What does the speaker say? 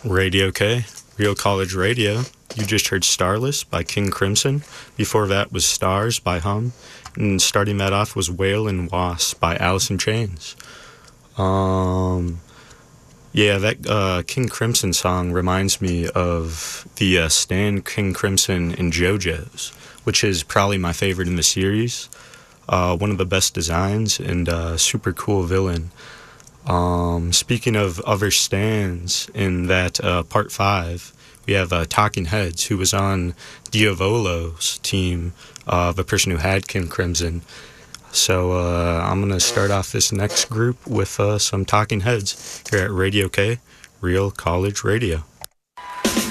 Radio K, Real College Radio. You just heard Starless by King Crimson. Before that was Stars by Hum. And starting that off was Whale and Wasp by Alice in Chains. Yeah, that King Crimson song reminds me of the Stan King Crimson in JoJo's, which is probably my favorite in the series. One of the best designs and super cool villain. Speaking of other stands in that part 5, we have Talking Heads, who was on Diavolo's team, the person who had King Crimson. So I'm going to start off this next group with some Talking Heads here at Radio K, Real College Radio.